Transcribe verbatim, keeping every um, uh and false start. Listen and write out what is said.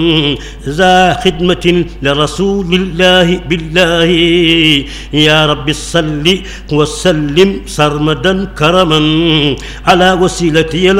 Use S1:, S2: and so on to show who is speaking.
S1: ذا خدمة لرسول الله بالله يا رب صل وسلم سرمدا كرما على وسيلتي